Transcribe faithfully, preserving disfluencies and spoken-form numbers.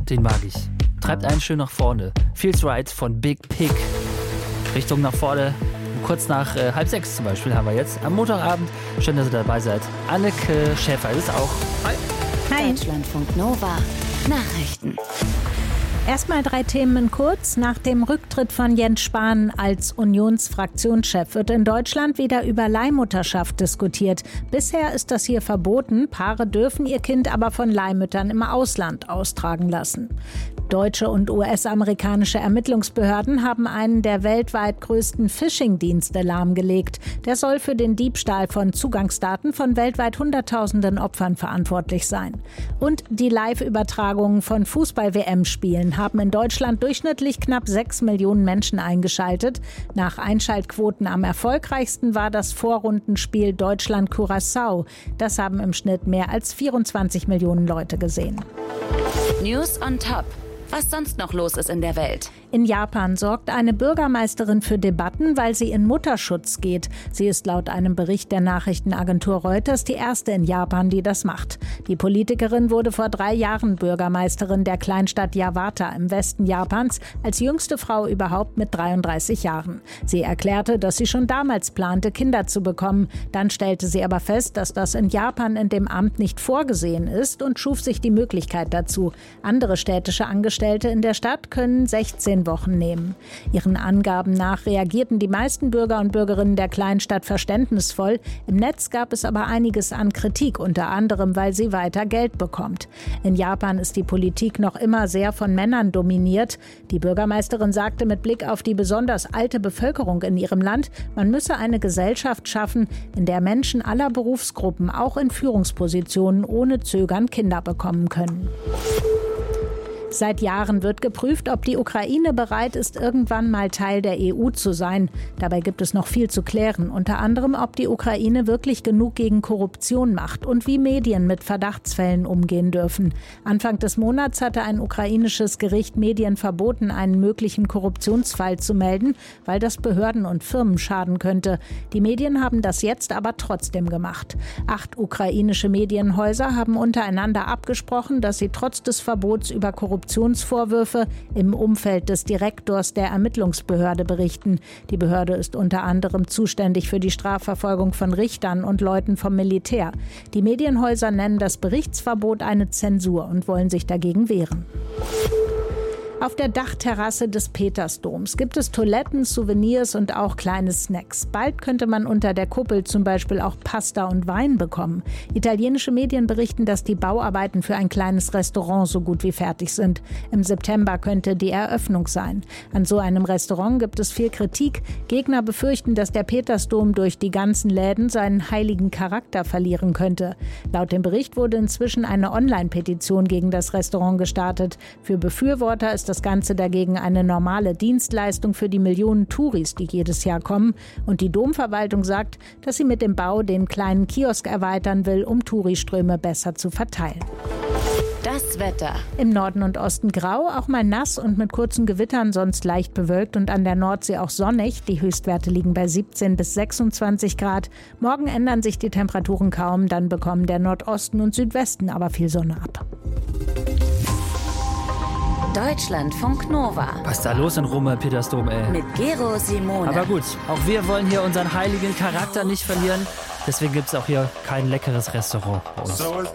Den mag ich. Treibt einen schön nach vorne. Feels Right von Big Pig. Richtung nach vorne. Kurz nach äh, halb sechs zum Beispiel haben wir jetzt am Montagabend. Schön, dass ihr dabei seid. Anneke Schäfer ist auch. Hi. Hi. Deutschlandfunk Nova. Nachrichten. Erstmal drei Themen kurz. Nach dem Rücktritt von Jens Spahn als Unionsfraktionschef wird in Deutschland wieder über Leihmutterschaft diskutiert. Bisher ist das hier verboten. Paare dürfen ihr Kind aber von Leihmüttern im Ausland austragen lassen. Deutsche und U S-amerikanische Ermittlungsbehörden haben einen der weltweit größten Phishing-Dienste lahmgelegt. Der soll für den Diebstahl von Zugangsdaten von weltweit Hunderttausenden Opfern verantwortlich sein. Und die Live-Übertragungen von Fußball-W M-Spielen haben in Deutschland durchschnittlich knapp sechs Millionen Menschen eingeschaltet. Nach Einschaltquoten am erfolgreichsten war das Vorrundenspiel Deutschland-Curaçao. Das haben im Schnitt mehr als vierundzwanzig Millionen Leute gesehen. News on Top. Was sonst noch los ist in der Welt. In Japan sorgt eine Bürgermeisterin für Debatten, weil sie in Mutterschutz geht. Sie ist laut einem Bericht der Nachrichtenagentur Reuters die erste in Japan, die das macht. Die Politikerin wurde vor drei Jahren Bürgermeisterin der Kleinstadt Yawata im Westen Japans, als jüngste Frau überhaupt mit dreiunddreißig Jahren. Sie erklärte, dass sie schon damals plante, Kinder zu bekommen. Dann stellte sie aber fest, dass das in Japan in dem Amt nicht vorgesehen ist und schuf sich die Möglichkeit dazu. Andere städtische Angestellte in der Stadt können sechzehn Wochen nehmen. Ihren Angaben nach reagierten die meisten Bürger und Bürgerinnen der Kleinstadt verständnisvoll. Im Netz gab es aber einiges an Kritik, unter anderem, weil sie weiter Geld bekommt. In Japan ist die Politik noch immer sehr von Männern dominiert. Die Bürgermeisterin sagte mit Blick auf die besonders alte Bevölkerung in ihrem Land, man müsse eine Gesellschaft schaffen, in der Menschen aller Berufsgruppen, auch in Führungspositionen, ohne Zögern Kinder bekommen können. Seit Jahren wird geprüft, ob die Ukraine bereit ist, irgendwann mal Teil der E U zu sein. Dabei gibt es noch viel zu klären. Unter anderem, ob die Ukraine wirklich genug gegen Korruption macht und wie Medien mit Verdachtsfällen umgehen dürfen. Anfang des Monats hatte ein ukrainisches Gericht Medien verboten, einen möglichen Korruptionsfall zu melden, weil das Behörden und Firmen schaden könnte. Die Medien haben das jetzt aber trotzdem gemacht. Acht ukrainische Medienhäuser haben untereinander abgesprochen, dass sie trotz des Verbots über Korruption Korruptionsvorwürfe im Umfeld des Direktors der Ermittlungsbehörde berichten. Die Behörde ist unter anderem zuständig für die Strafverfolgung von Richtern und Leuten vom Militär. Die Medienhäuser nennen das Berichtsverbot eine Zensur und wollen sich dagegen wehren. Auf der Dachterrasse des Petersdoms gibt es Toiletten, Souvenirs und auch kleine Snacks. Bald könnte man unter der Kuppel zum Beispiel auch Pasta und Wein bekommen. Italienische Medien berichten, dass die Bauarbeiten für ein kleines Restaurant so gut wie fertig sind. Im September könnte die Eröffnung sein. An so einem Restaurant gibt es viel Kritik. Gegner befürchten, dass der Petersdom durch die ganzen Läden seinen heiligen Charakter verlieren könnte. Laut dem Bericht wurde inzwischen eine Online-Petition gegen das Restaurant gestartet. Für Befürworter ist das Ganze dagegen eine normale Dienstleistung für die Millionen Touris, die jedes Jahr kommen. Und die Domverwaltung sagt, dass sie mit dem Bau den kleinen Kiosk erweitern will, um Touriströme besser zu verteilen. Das Wetter. Im Norden und Osten grau, auch mal nass und mit kurzen Gewittern, sonst leicht bewölkt und an der Nordsee auch sonnig. Die Höchstwerte liegen bei siebzehn bis sechsundzwanzig Grad. Morgen ändern sich die Temperaturen kaum, dann bekommen der Nordosten und Südwesten aber viel Sonne ab. Deutschlandfunk Nova. Was ist da los in Rom, Petersdom, ey? Mit Gero Simone. Aber gut, auch wir wollen hier unseren heiligen Charakter nicht verlieren. Deswegen gibt es auch hier kein leckeres Restaurant bei uns. So is